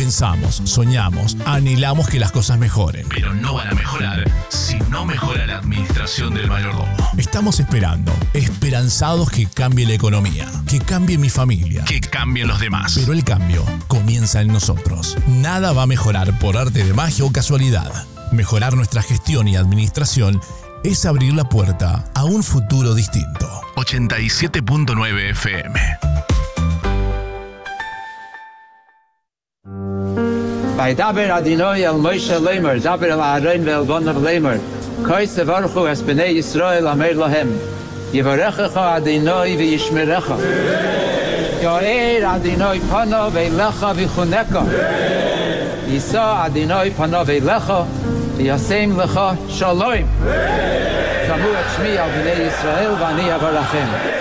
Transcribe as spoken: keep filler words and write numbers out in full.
Pensamos, soñamos, anhelamos que las cosas mejoren. Pero no van a mejorar si no mejora la administración del mayordomo. Estamos esperando, esperanzados que cambie la economía, que cambie mi familia, Que cambien los demás. pero el cambio comienza en nosotros. Nada va a mejorar por arte de magia o casualidad. Mejorar nuestra gestión y administración es abrir la puerta a un futuro distinto. ochenta y siete punto nueve F M. Vaydaber Adonai el Moshe Lamer, daber el Aaron ve'el Bonav Lamer, Koi sevarchu es bnei Yisrael amer lahem, Yivarechecha Adonai v'yishmerecha, Yo'er Adonai panav eilecha v'chuneka, Yisa Adonai panav eilecha, v'yasem lecha shalom. Zamu et shmi al bnei Yisrael v'ani avarachem.